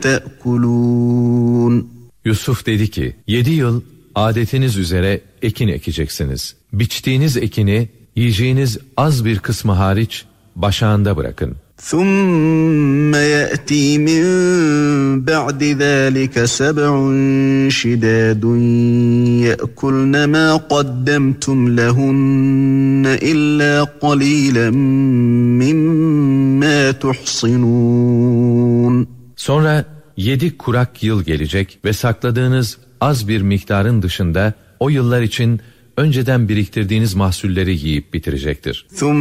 تأكلون. Yusuf dedi ki, 7 yıl adetiniz üzere ekin ekeceksiniz. Biçtiğiniz ekini, yiyeceğiniz az bir kısmı hariç başağında bırakın. ثُمَّ يَأْتِي مِنْ بَعْدِ ذَٰلِكَ سَبْعٌ شِدَادٌ يَأْكُلْنَ مَا قَدَّمْتُمْ لَهُنَّ إِلَّا قَلِيلًا مِّمَّا تُحْصِنُونَ. Sonra 7 kurak yıl gelecek ve sakladığınız az bir miktarın dışında o yıllar için önceden biriktirdiğiniz mahsulleri yiyip bitirecektir.